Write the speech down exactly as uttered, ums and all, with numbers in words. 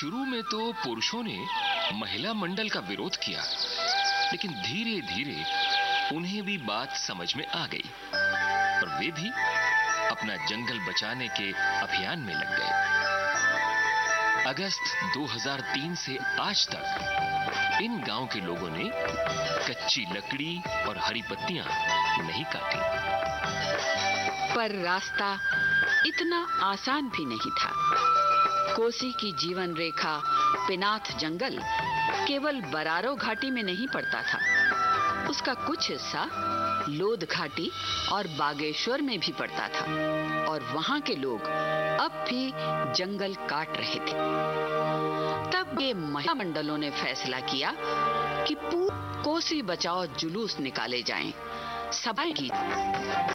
शुरू में तो पुरुषों ने महिला मंडल का विरोध किया, लेकिन धीरे धीरे उन्हें भी बात समझ में आ गई और वे भी अपना जंगल बचाने के अभियान में लग गए। अगस्त दो हज़ार तीन से आज तक इन गांव के लोगों ने कच्ची लकड़ी और हरी पत्तियां नहीं काटी। पर रास्ता इतना आसान भी नहीं था। कोसी की जीवन रेखा पिनाथ जंगल केवल बरारो घाटी में नहीं पड़ता था, उसका कुछ हिस्सा लोध घाटी और बागेश्वर में भी पड़ता था और वहां के लोग अब भी जंगल काट रहे थे। तब ये महिला मंडलों ने फैसला किया कि पूरे कोसी बचाओ जुलूस निकाले जाएं, सभाएं की